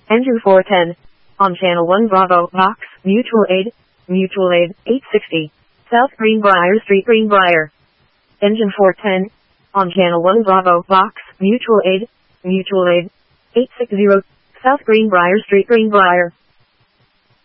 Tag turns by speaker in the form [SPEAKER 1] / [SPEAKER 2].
[SPEAKER 1] Engine 410. On Channel 1 Bravo, Vox, Mutual Aid, 860. South Greenbrier Street, Greenbrier. Engine 410. On Channel 1 Bravo, Vox, Mutual Aid, 860. South Greenbrier Street, Greenbrier.